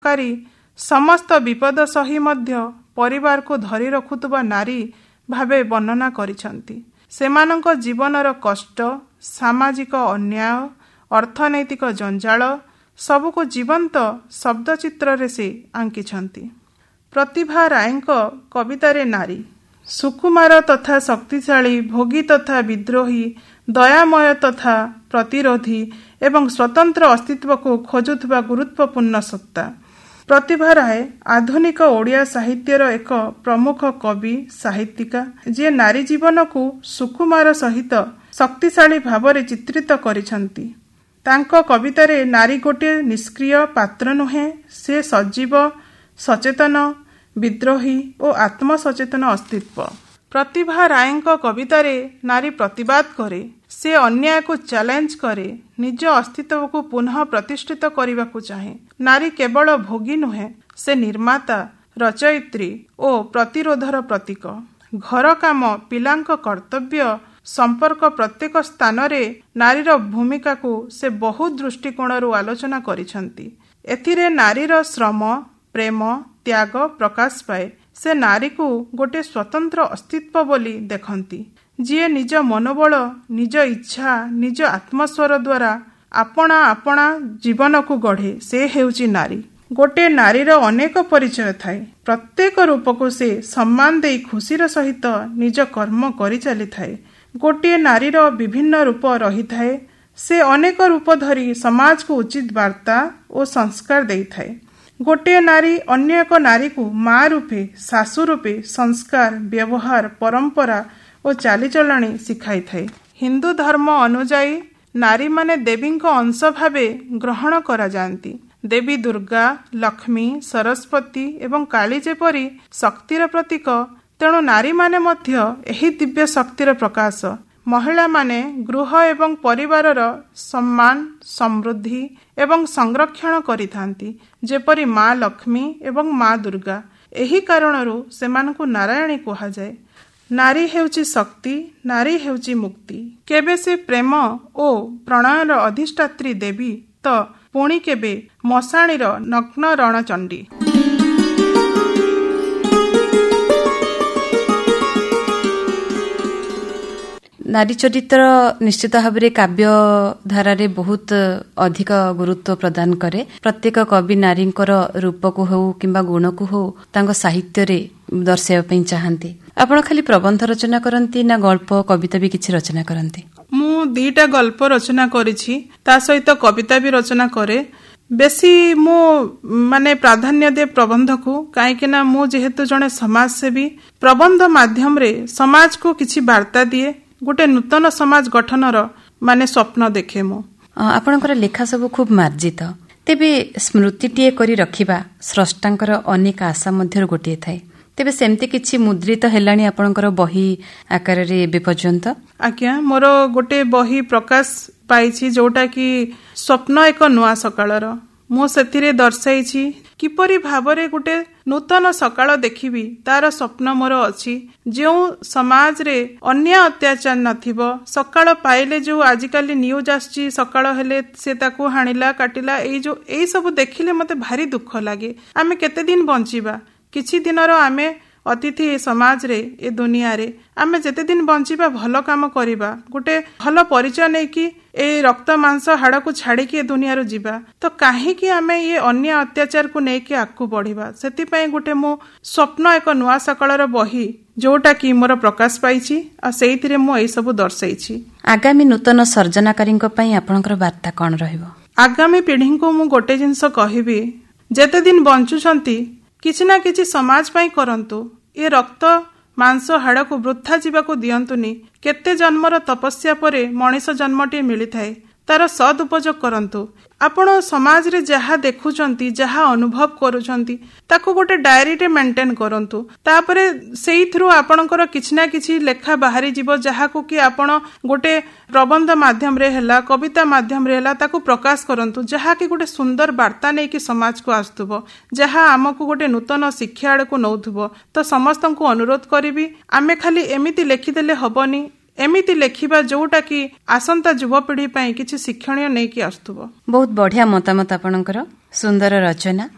ତ୍ୟାଗକାରୀ ସମସ୍ତ ବିପଦ ସହି ମଧ୍ୟ ପରିବାରକୁ ଧରି ରଖୁଥିବା ନାରୀ ଭାବେ ବର୍ଣ୍ଣନା କରିଛନ୍ତି। ସେମାନଙ୍କ ଜୀବନର କଷ୍ଟ, ସାମାଜିକ ଅନ୍ୟାୟ, ଅର୍ଥନୈତିକ ଜଞ୍ଜାଳ ସବୁକୁ ଜୀବନ୍ତ ଶବ୍ଦଚିତ୍ରରେ ସେ ଆଙ୍କିଛନ୍ତି। ପ୍ରତିଭା ରାୟଙ୍କ କବିତାରେ ନାରୀ ସୁକୁମାର ତଥା ଶକ୍ତିଶାଳୀ, ଭୋଗୀ ତଥା ବିଦ୍ରୋହୀ, ଦୟାମୟ ତଥା ପ୍ରତିରୋଧୀ ଏବଂ ସ୍ୱତନ୍ତ୍ର ଅସ୍ତିତ୍ୱକୁ ଖୋଜୁଥିବା ଗୁରୁତ୍ୱପୂର୍ଣ୍ଣ ସତ୍ତା। ପ୍ରତିଭା ରାୟ ଆଧୁନିକ ଓଡ଼ିଆ ସାହିତ୍ୟର ଏକ ପ୍ରମୁଖ କବି, ସାହିତ୍ୟିକା, ଯିଏ ନାରୀ ଜୀବନକୁ ସୁକୁମାର ସହିତ ଶକ୍ତିଶାଳୀ ଭାବରେ ଚିତ୍ରିତ କରିଛନ୍ତି। ତାଙ୍କ କବିତାରେ ନାରୀ ଗୋଟିଏ ନିଷ୍କ୍ରିୟ ପାତ୍ର ନୁହେଁ, ସେ ସଜୀବ, ସଚେତନ, ବିଦ୍ରୋହୀ ଓ ଆତ୍ମସଚେତନ ଅସ୍ତିତ୍ୱ। ପ୍ରତିଭା ରାୟଙ୍କ କବିତାରେ ନାରୀ ପ୍ରତିବାଦ କରେ, ସେ ଅନ୍ୟାୟକୁ ଚ୍ୟାଲେଞ୍ଜ କରେ, ନିଜ ଅସ୍ତିତ୍ୱକୁ ପୁନଃ ପ୍ରତିଷ୍ଠିତ କରିବାକୁ ଚାହେଁ। ନାରୀ କେବଳ ଭୋଗୀ ନୁହେଁ, ସେ ନିର୍ମାତା, ରଚୟିତ୍ରୀ ଓ ପ୍ରତିରୋଧର ପ୍ରତୀକ। ଘର କାମ, ପିଲାଙ୍କ କର୍ତ୍ତବ୍ୟ, ସମ୍ପର୍କ ପ୍ରତ୍ୟେକ ସ୍ଥାନରେ ନାରୀର ଭୂମିକାକୁ ସେ ବହୁ ଦୃଷ୍ଟିକୋଣରୁ ଆଲୋଚନା କରିଛନ୍ତି। ଏଥିରେ ନାରୀର ଶ୍ରମ, ପ୍ରେମ, ତ୍ୟାଗ ପ୍ରକାଶ ପାଏ। ସେ ନାରୀକୁ ଗୋଟିଏ ସ୍ୱତନ୍ତ୍ର ଅସ୍ତିତ୍ୱ ବୋଲି ଦେଖନ୍ତି, ଯିଏ ନିଜ ମନୋବଳ, ନିଜ ଇଚ୍ଛା, ନିଜ ଆତ୍ମସ୍ୱର ଦ୍ୱାରା ଆପଣା ଜୀବନକୁ ଗଢ଼େ। ସେ ହେଉଛି ନାରୀ। ଗୋଟିଏ ନାରୀର ଅନେକ ପରିଚୟ ଥାଏ। ପ୍ରତ୍ୟେକ ରୂପକୁ ସେ ସମ୍ମାନ ଦେଇ ଖୁସିର ସହିତ ନିଜ କର୍ମ କରିଚାଲିଥାଏ। ଗୋଟିଏ ନାରୀର ବିଭିନ୍ନ ରୂପ ରହିଥାଏ। ସେ ଅନେକ ରୂପ ଧରି ସମାଜକୁ ଉଚିତ ବାର୍ତ୍ତା ଓ ସଂସ୍କାର ଦେଇଥାଏ। ଗୋଟିଏ ନାରୀ ଅନ୍ୟ ଏକ ନାରୀକୁ ମା ରୂପେ, ଶାଶୁ ରୂପେ ସଂସ୍କାର, ବ୍ୟବହାର, ପରମ୍ପରା ଓ ଚାଲିଚଳଣି ଶିଖାଇଥାଏ। ହିନ୍ଦୁ ଧର୍ମ ଅନୁଯାୟୀ ନାରୀମାନେ ଦେବୀଙ୍କ ଅଂଶ ଭାବେ ଗ୍ରହଣ କରାଯାଆନ୍ତି। ଦେବୀ ଦୁର୍ଗା, ଲକ୍ଷ୍ମୀ, ସରସ୍ୱତୀ ଏବଂ କାଳୀ ଯେପରି ଶକ୍ତିର ପ୍ରତୀକ, ତେଣୁ ନାରୀମାନେ ମଧ୍ୟ ଏହି ଦିବ୍ୟ ଶକ୍ତିର ପ୍ରକାଶ। ମହିଳାମାନେ ଗୃହ ଏବଂ ପରିବାରର ସମ୍ମାନ, ସମୃଦ୍ଧି ଏବଂ ସଂରକ୍ଷଣ କରିଥାନ୍ତି, ଯେପରି ମା ଲକ୍ଷ୍ମୀ ଏବଂ ମା ଦୁର୍ଗା। ଏହି କାରଣରୁ ସେମାନଙ୍କୁ ନାରାୟଣୀ କୁହାଯାଏ। ନାରୀ ହେଉଛି ଶକ୍ତି, ନାରୀ ହେଉଛି ମୁକ୍ତି। କେବେ ସେ ପ୍ରେମ ଓ ପ୍ରଣୟର ଅଧିଷ୍ଠାତ୍ରୀ ଦେବୀ, ତ ପୁଣି କେବେ ମଶାଣିର ନଗ୍ନ ରଣଚଣ୍ଡୀ। ନାରୀ ଚରିତ୍ର ନିଶ୍ଚିତ ଭାବରେ କାବ୍ୟ ଧାରାରେ ବହୁତ ଅଧିକ ଗୁରୁତ୍ୱ ପ୍ରଦାନ କରେ। ପ୍ରତ୍ୟେକ କବି ନାରୀଙ୍କର ରୂପକୁ ହେଉ କିମ୍ବା ଗୁଣକୁ ହେଉ ତାଙ୍କ ସାହିତ୍ୟରେ ଦର୍ଶାଇବା ପାଇଁ ଚାହାନ୍ତି। ଆପଣ ଖାଲି ପ୍ରବନ୍ଧ ରଚନା କରନ୍ତି ନା ଗଳ୍ପ, କବିତା ବି କିଛି ରଚନା କରନ୍ତି? ମୁଁ 2ଟା ଗଳ୍ପ ରଚନା କରିଛି, ତା ସହିତ କବିତା ବି ରଚନା କରେ। ବେଶୀ ମୁଁ ପ୍ରାଧାନ୍ୟ ଦିଏ ପ୍ରବନ୍ଧକୁ, କାହିଁକି ନା ମୁଁ ଯେହେତୁ ଜଣେ ସମାଜସେବୀ, ପ୍ରବନ୍ଧ ମାଧ୍ୟମରେ ସମାଜକୁ କିଛି ବାର୍ତ୍ତା ଦିଏ। ଗୋଟେ ନୂତନ ସମାଜ ଗଠନର ସ୍ୱପ୍ନ ଦେଖେ ମୁଁ। ଆପଣଙ୍କର ଲେଖା ସବୁ ଖୁବ୍ ମାର୍ଜିତ। ତେବେ ସ୍ମୃତିଟିଏ କରି ରଖିବା ସ୍ରଷ୍ଟାଙ୍କର ଅନେକ ଆଶା ମଧ୍ୟରୁ ଗୋଟିଏ ଥାଏ। ତେବେ ସେମିତି କିଛି ମୁଦ୍ରିତ ହେଲାଣି ଆପଣଙ୍କର ବହି ଆକାରରେ ଏବେ ପର୍ଯ୍ୟନ୍ତ? ଆଜ୍ଞା, ମୋର ଗୋଟେ ବହି ପ୍ରକାଶ ପାଇଛି, ଯୋଉଟା କି ସ୍ୱପ୍ନ ଏକ ନୂଆ ସକାଳର। ମୁଁ ସେଥିରେ ଦର୍ଶାଇଛି କିପରି ଭାବରେ ଗୋଟେ ନୂତନ ସକାଳ ଦେଖିବି, ତାର ସ୍ୱପ୍ନ ମୋର ଅଛି। ଯେଉଁ ସମାଜରେ ଅନ୍ୟାୟ ଅତ୍ୟାଚାର ନଥିବ, ସକାଳ ପାଇଲେ ଯୋଉ ଆଜିକାଲି ନ୍ୟୁଜ ଆସୁଛି, ସକାଳ ହେଲେ ସେ ତାକୁ ହାଣିଲା, କାଟିଲା, ଏଇ ସବୁ ଦେଖିଲେ ମତେ ଭାରି ଦୁଃଖ ଲାଗେ। ଆମେ କେତେ ଦିନ ବଞ୍ଚିବା? କିଛି ଦିନର ଆମେ ଅତିଥି ଏ ସମାଜରେ, ଏ ଦୁନିଆରେ। ଆମେ ଯେତେ ଦିନ ବଞ୍ଚିବା ଭଲ କାମ କରିବା, ଗୋଟେ ଭଲ ପରିଚୟ ନେଇକି ଏ ରକ୍ତ ମାଂସ ହାଡକୁ ଛାଡିକି ଏ ଦୁନିଆରୁ ଯିବା। ତ କାହିଁକି ଆମେ ଇଏ ଅନ୍ୟ ଅତ୍ୟାଚାରକୁ ନେଇକି ଆଗକୁ ବଢିବା? ସେଥିପାଇଁ ଗୋଟେ ମୁଁ ସ୍ୱପ୍ନ ଏକ ନୂଆ ସକାଳର ବହି, ଯୋଉଟା କି ମୋର ପ୍ରକାଶ ପାଇଛି, ଆଉ ସେଇଥିରେ ମୁଁ ଏଇ ସବୁ ଦର୍ଶାଇଛି। ଆଗାମୀ ନୂତନ ସର୍ଜନାକାରୀଙ୍କ ପାଇଁ ଆପଣଙ୍କର ବାର୍ତ୍ତା କଣ ରହିବ? ଆଗାମୀ ପିଢିଙ୍କୁ ମୁଁ ଗୋଟେ ଜିନିଷ କହିବି, ଯେତେ ଦିନ ବଞ୍ଚୁଛନ୍ତି କିଛି ନା କିଛି ସମାଜ ପାଇଁ କରନ୍ତୁ। ଏ ରକ୍ତ ମାଂସ ହାଡକୁ ବୃଥା ଯିବାକୁ ଦିଅନ୍ତୁନି। କେତେ ଜନ୍ମର ତପସ୍ୟା ପରେ ମଣିଷ ଜନ୍ମଟିଏ ମିଳିଥାଏ, ତାର ସଦ୍ ଉପଯୋଗ କରନ୍ତୁ। ଆପଣ ସମାଜରେ ଯାହା ଦେଖୁଛନ୍ତି, ଯାହା ଅନୁଭବ କରୁଛନ୍ତି, ତାକୁ ଗୋଟେ ଡାଏରୀରେ ମେଣ୍ଟେନ କରନ୍ତୁ। ତାପରେ ସେଇଥିରୁ ଆପଣଙ୍କର କିଛି ନା କିଛି ଲେଖା ବାହାରି ଯିବ, ଯାହାକୁ କି ଆପଣ ଗୋଟେ ପ୍ରବନ୍ଧ ମାଧ୍ୟମରେ ହେଲା, କବିତା ମାଧ୍ୟମରେ ହେଲା, ତାକୁ ପ୍ରକାଶ କରନ୍ତୁ, ଯାହାକି ଗୋଟେ ସୁନ୍ଦର ବାର୍ତ୍ତା ନେଇକି ସମାଜକୁ ଆସୁଥିବ, ଯାହା ଆମକୁ ଗୋଟେ ନୂତନ ଶିକ୍ଷା ଆଡକୁ ନଉଥିବ। ତ ସମସ୍ତଙ୍କୁ ଅନୁରୋଧ କରିବି, ଆମେ ଖାଲି ଏମିତି ଲେଖିଦେଲେ ହବନି, ଏମିତି ଲେଖିବା ଯୋଉଟା କି ଆସନ୍ତା ଯୁବପିଢି ପାଇଁ କିଛି ଶିକ୍ଷଣୀୟ ନେଇକି ଆସୁଥିବ। ବହୁତ ବଢିଆ ମତାମତ ଆପଣଙ୍କର, ସୁନ୍ଦର ରଚନା।